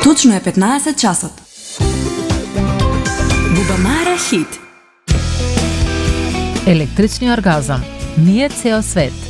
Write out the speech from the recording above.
Точно е 15 часот. Бубамара хит. Електрични оргазам. Ние цел свет.